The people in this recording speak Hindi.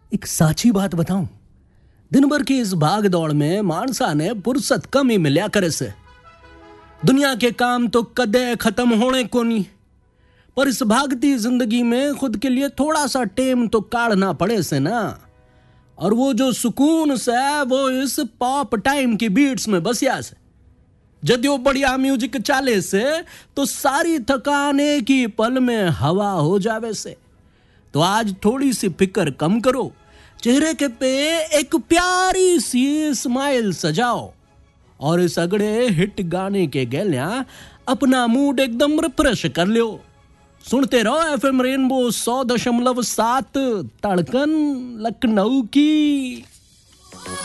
एक साची बात बताऊं, दिन भर की इस भाग दौड़ में मानसा ने फुर्सत कम ही मिल्या करे से। दुनिया के काम तो कदे खत्म होने को नहीं, पर इस भागती जिंदगी में खुद के लिए थोड़ा सा टेम तो काढ़ना पड़े से ना। और वो जो सुकून से वो इस पॉप टाइम की बीट्स में बसिया से। जदियो बढ़िया म्यूजिक चाले से तो सारी थकान एक ही पल में हवा हो जावे से। तो आज थोड़ी सी फिक्र कम करो, चेहरे के पे एक प्यारी सी स्माइल सजाओ और इस अगड़े हिट गाने के गैलिया अपना मूड एकदम रिफ्रेश कर लो। सुनते रहो एफएम रेनबो 100.7 धड़कन लखनऊ की।